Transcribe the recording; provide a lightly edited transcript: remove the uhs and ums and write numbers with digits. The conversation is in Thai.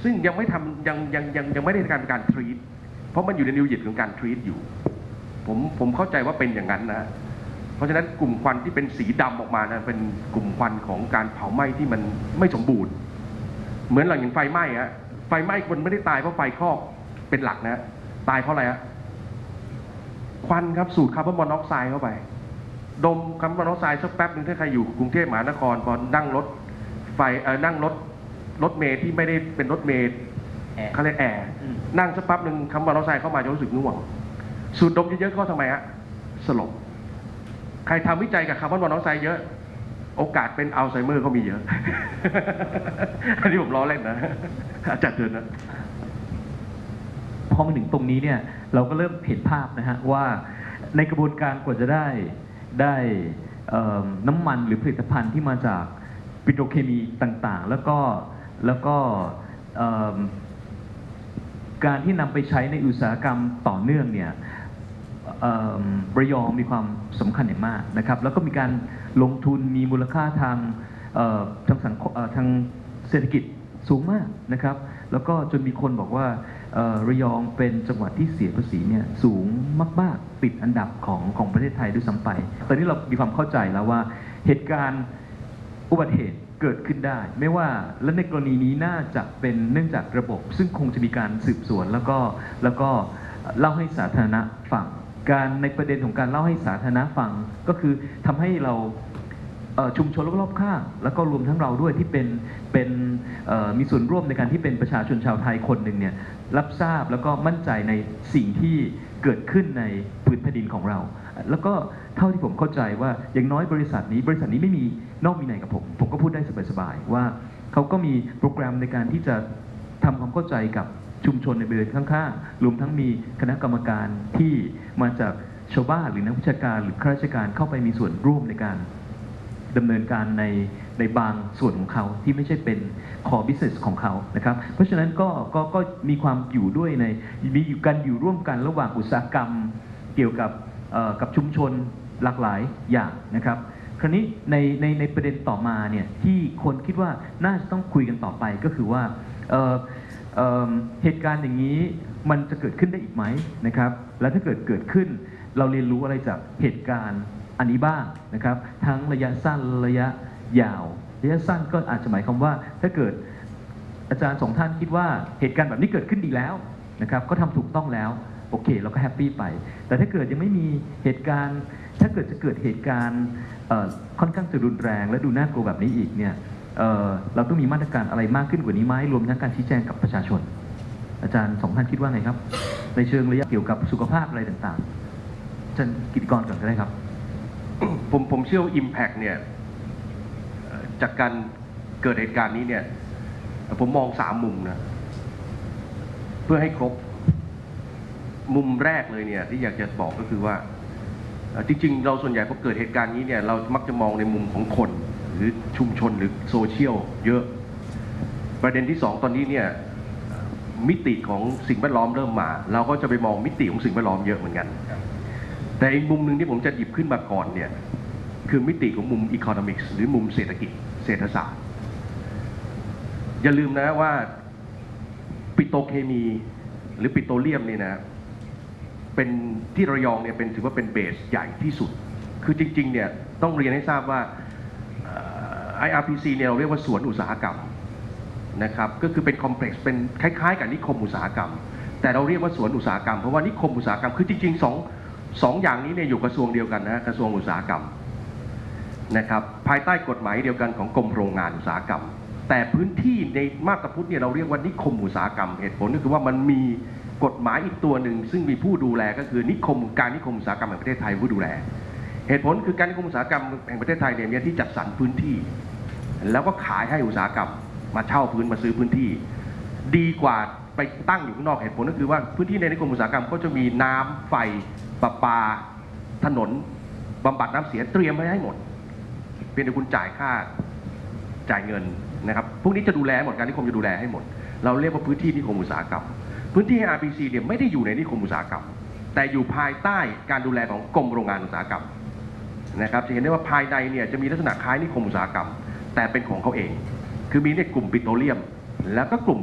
ซึ่งยังไม่ทำยังไม่ได้การทรีตเพราะมันอยู่ในนิวยิตของการทรีตอยู่ผมเข้าใจว่าเป็นอย่างนั้นนะเพราะฉะนั้นกลุ่มควันที่เป็นสีดำออกมานะเป็นกลุ่มควันของการเผาไหม้ที่มันไม่สมบูรณ์เหมือนหลังอย่างไฟไหม้ฮะไฟไหม้คนไม่ได้ตายเพราะไฟคลอกเป็นหลักนะตายเพราะอะไรฮะควันครับสูดคาร์บอนมอนอกไซด์เข้าไปดมคาร์บอนมอนอกไซด์สักแป๊บนึงถ้าใครอยู่กรุงเทพมหานครพอนั่งรถไฟนั่งรถเมล์ที่ไม่ได้เป็นรถเมล์เขาเรียกแอร์นั่งสักแป๊บนึงคาร์บอนมอนอกไซด์เข้ามาจะรู้สึกง่วงสูดดมเยอะๆก็ทำไมฮะสลบใครทำวิจัยกับคาร์บอนมอนอกไซด์เยอะโอกาสเป็นอัลไซเมอร์ก็มีเยอะ อันนี้ผมล้อเล่นนะอาจารย์เตือนนะพอมาถึงตรงนี้เนี่ยเราก็เริ่มเห็นภาพนะฮะว่าในกระบวนการกว่าจะได้น้ำมันหรือผลิตภัณฑ์ที่มาจากปิโตรเคมีต่างๆแล้วก็การที่นำไปใช้ในอุตสาหกรรมต่อเนื่องเนี่ยระยองมีความสำคัญอย่างมากนะครับแล้วก็มีการลงทุนมีมูลค่าทางเศรษฐกิจสูงมากนะครับแล้วก็จนมีคนบอกว่าระยองเป็นจังหวัดที่เสียภาษีเนี่ยสูงมากๆติดอันดับของประเทศไทยด้วยซ้ำไปตอนนี้เรามีความเข้าใจแล้วว่าเหตุการณ์อุบัติเหตุเกิดขึ้นได้ไม่ว่าและในกรณีนี้น่าจะเป็นเนื่องจากระบบซึ่งคงจะมีการสืบสวนแล้วก็เล่าให้สาธารณะฟังการในประเด็นของการเล่าให้สาธารณะฟังก็คือทำให้เราชุมชนรอบๆข้างแล้วก็รวมทั้งเราด้วยที่เป็นมีส่วนร่วมในการที่เป็นประชาชนชาวไทยคนหนึ่งเนี่ยรับทราบแล้วก็มั่นใจในสิ่งที่เกิดขึ้นในพื้นแผ่นดินของเราแล้วก็เท่าที่ผมเข้าใจว่าอย่างน้อยบริษัทนี้ไม่มีนอกมีในกับผมก็พูดได้สบายๆว่าเขาก็มีโปรแกรมในการที่จะทำความเข้าใจกับชุมชนในบริเวณข้างๆรวมทั้งมีคณะกรรมการที่มาจากชาวบ้านหรือนักวิชาการหรือข้าราชการเข้าไปมีส่วนร่วมในการดำเนินการในบางส่วนของเขาที่ไม่ใช่เป็น core business ของเขานะครับเพราะฉะนั้นก็มีความอยู่ด้วยมีการอยู่ร่วมกันระหว่างอุตสาหกรรมเกี่ยวกับชุมชนหลากหลายอย่างนะครับคราวนี้ในประเด็นต่อมาเนี่ยที่คนคิดว่าน่าจะต้องคุยกันต่อไปก็คือว่าเหตุการณ์อย่างนี้มันจะเกิดขึ้นได้อีกไหมนะครับและถ้าเกิดขึ้นเราเรียนรู้อะไรจากเหตุการณ์อันนี้บ้างนะครับทั้งระยะสั้นระยะยาวระยะสั้นก็อาจจะหมายความว่าถ้าเกิดอาจารย์สองท่านคิดว่าเหตุการณ์แบบนี้เกิดขึ้นดีแล้วนะครับก็ทำถูกต้องแล้วโอเคเราก็แฮปปี้ไปแต่ถ้าเกิดยังไม่มีเหตุการณ์ถ้าเกิดจะเกิดเหตุการณ์ค่อนข้างจะรุนแรงและดูน่ากลัวแบบนี้อีกเนี่ยเราต้องมีมาตรการอะไรมากขึ้นกว่านี้ไหมรวมทั้งการชี้แจงกับประชาชนอาจารย์สองท่านคิดว่าไงครับในเชิงระยะเกี่ยวกับสุขภาพอะไรต่างๆอาจารย์กิตติกรก่อนก็ได้ครับผมเชื่อว่า Impact เนี่ยจากการเกิดเหตุการณ์นี้เนี่ยผมมอง3 มุมนะเพื่อให้ครบมุมแรกเลยเนี่ยที่อยากจะบอกก็คือว่าจริงๆเราส่วนใหญ่พอเกิดเหตุการณ์นี้เนี่ยเรามักจะมองในมุมของคนหรือชุมชนหรือโซเชียลเยอะประเด็นที่2ตอนนี้เนี่ยมิติของสิ่งแวดล้อมเริ่มมาเราก็จะไปมองมิติของสิ่งแวดล้อมเยอะเหมือนกันแต่อีกมุมหนึ่งที่ผมจะหยิบขึ้นมาก่อนเนี่ยคือมิติของมุม Economics หรือมุมเศรษฐกิจเศรษฐศาสตร์อย่าลืมนะว่าปิโตรเคมีหรือปิโตรเลียมนี่นะเป็นที่ระยองเนี่ยถือว่าเป็นเบสใหญ่ที่สุดคือจริงๆเนี่ยต้องเรียนให้ทราบว่า IRPC เนี่ยเราเรียกว่าสวนอุตสาหกรรมนะครับก็คือเป็นคอมเพล็กซ์เป็นคล้ายๆกับนิคมอุตสาหกรรมแต่เราเรียกว่าสวนอุตสาหกรรมเพราะว่านิคมอุตสาหกรรมคือจริงๆสองอย่างนี้เนี่ยอยู่กระทรวงเดียวกันนะกระทรวงอุตสาหกรรมนะครับภายใต้กฎหมายเดียวกันของกรมโรงงานอุตสาหกรรมแต่พื้นที่ในมาบตาพุธเนี่ยเราเรียกว่านิคมอุตสาหกรรมเหตุผลก็คือว่ามันมีกฎหมายอีกตัวหนึ่งซึ่งมีผู้ดูแลก็คือนิคมอุตสาหกรรมแห่งประเทศไทยผู้ดูแลเหตุผลคือการนิคมอุตสาหกรรมแห่งประเทศไทยเนี่ยมีที่จัดสรรพื้นที่แล้วก็ขายให้อุตสาหกรรมมาเช่ามาซื้อพื้นที่ดีกว่าไปตั้งอยู่ข้างนอกเหตุผลก็คือว่าพื้นที่ในนิคมอุตสาหกรรมก็จะมีน้ำไฟประปาถนนบำบัดน้ำเสียเตรียมไว้ให้หมดเพียงแต่คุณจ่ายเงินนะครับพวกนี้จะดูแลหมดการนิคมจะดูแลให้หมดเราเรียกว่าพื้นที่นิคมอุตสาหกรรมพื้นที่ RPC เนี่ยไม่ได้อยู่ในนิคมอุตสาหกรรมแต่อยู่ภายใต้การดูแลของกรมโรงงานอุตสาหกรรมนะครับจะเห็นได้ว่าภายในเนี่ยจะมีลักษณะคล้ายนิคมอุตสาหกรรมแต่เป็นของเขาเองคือมีในกลุ่มปิโตรเลียมแล้วก็กลุ่ม